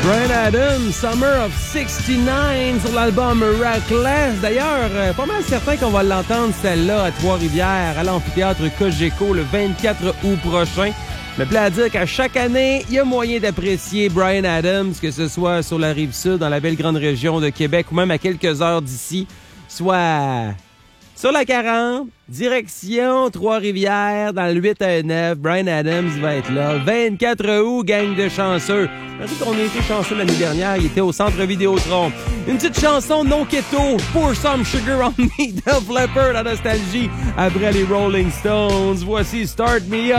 Bryan Adams, Summer of 69 sur l'album Reckless. D'ailleurs, pas mal certain qu'on va l'entendre celle-là à Trois-Rivières, à l'amphithéâtre Cogeco le 24 août prochain. Me plaît à dire qu'à chaque année, il y a moyen d'apprécier Bryan Adams, que ce soit sur la Rive-Sud, dans la belle grande région de Québec, ou même à quelques heures d'ici, soit sur la 40, direction Trois-Rivières, dans le 8 à 9. Bryan Adams va être là. 24 août, gang de chanceux. On dit qu'on a été chanceux l'année dernière, il était au Centre Vidéotron. Une petite chanson non keto, Pour Some Sugar on Me, Def Leppard, la nostalgie, après les Rolling Stones. Voici Start Me Up.